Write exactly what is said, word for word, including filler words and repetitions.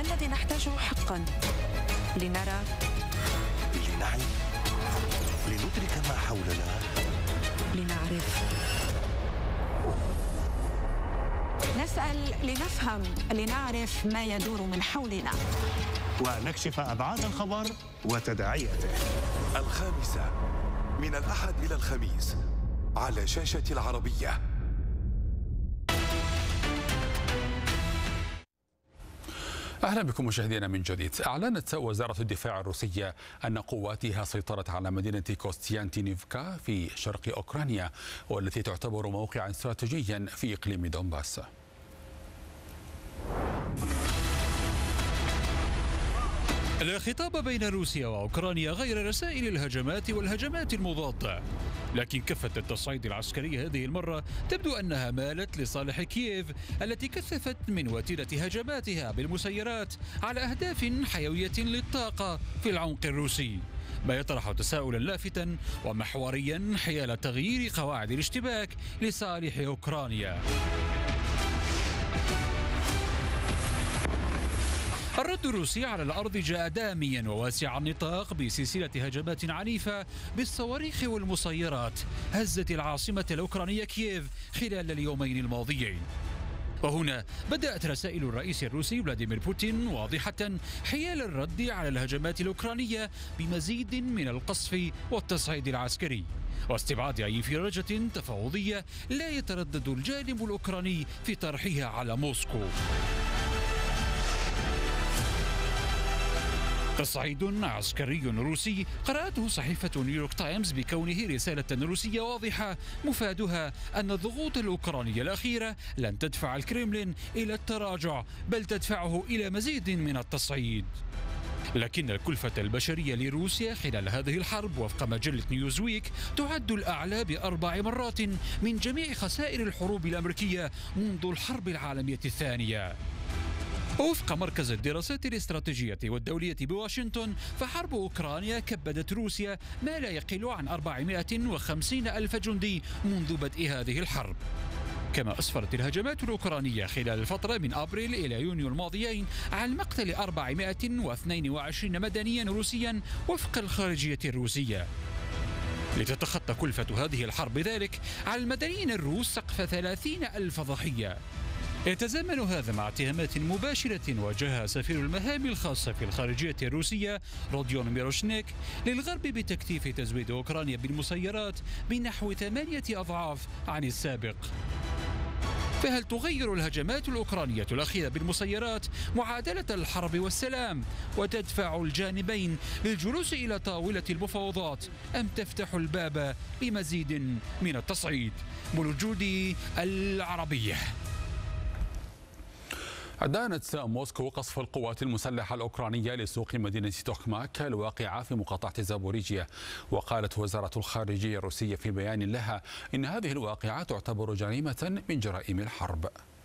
الذي نحتاجه حقا لنرى، لنعي، لندرك ما حولنا، لنعرف، نسأل لنفهم، لنعرف ما يدور من حولنا، ونكشف أبعاد الخبر وتداعياته. الخامسة من الأحد إلى الخميس على شاشة العربية. أهلا بكم مشاهدينا من جديد. أعلنت وزارة الدفاع الروسية أن قواتها سيطرت على مدينة كوستيانتينيفكا في شرق أوكرانيا، والتي تعتبر موقعا استراتيجيا في إقليم دونباس. لا خطاب بين روسيا وأوكرانيا غير رسائل الهجمات والهجمات المضادة، لكن كفة التصعيد العسكري هذه المرة تبدو أنها مالت لصالح كييف، التي كثفت من وتيرة هجماتها بالمسيرات على أهداف حيوية للطاقة في العمق الروسي، ما يطرح تساؤلا لافتا ومحوريا حيال تغيير قواعد الاشتباك لصالح أوكرانيا. الرد الروسي على الأرض جاء داميا وواسع النطاق بسلسلة هجمات عنيفة بالصواريخ والمسيرات هزت العاصمة الأوكرانية كييف خلال اليومين الماضيين. وهنا بدأت رسائل الرئيس الروسي فلاديمير بوتين واضحة حيال الرد على الهجمات الأوكرانية بمزيد من القصف والتصعيد العسكري واستبعاد أي انفراجة تفاوضية لا يتردد الجانب الأوكراني في طرحها على موسكو. تصعيد عسكري روسي قرأته صحيفة نيويورك تايمز بكونه رسالة روسية واضحة مفادها أن الضغوط الأوكرانية الأخيرة لن تدفع الكرملين إلى التراجع، بل تدفعه إلى مزيد من التصعيد. لكن الكلفة البشرية لروسيا خلال هذه الحرب وفق مجلة نيوزويك تعد الأعلى بأربع مرات من جميع خسائر الحروب الأمريكية منذ الحرب العالمية الثانية. وفق مركز الدراسات الاستراتيجية والدولية بواشنطن، فحرب أوكرانيا كبدت روسيا ما لا يقل عن أربعمائة وخمسين ألف جندي منذ بدء هذه الحرب. كما أسفرت الهجمات الأوكرانية خلال الفترة من أبريل إلى يونيو الماضيين عن مقتل أربعمائة واثنين وعشرين مدنيا روسيا وفق الخارجية الروسية. لتتخطى كلفة هذه الحرب ذلك على المدنيين الروس سقف ثلاثين ألف ضحية. يتزامن هذا مع اتهامات مباشرة واجهها سفير المهام الخاصة في الخارجية الروسية روديون ميروشنيك للغرب بتكثيف تزويد أوكرانيا بالمسيرات بنحو ثمانية أضعاف عن السابق. فهل تغير الهجمات الأوكرانية الأخيرة بالمسيرات معادلة الحرب والسلام وتدفع الجانبين للجلوس إلى طاولة المفاوضات، أم تفتح الباب لمزيد من التصعيد؟ بالوجود العربية. أدانت موسكو قصف القوات المسلحة الأوكرانية لسوق مدينة توخماك الواقعة في مقاطعة زابوريجيا. وقالت وزارة الخارجية الروسية في بيان لها إن هذه الواقعة تعتبر جريمة من جرائم الحرب.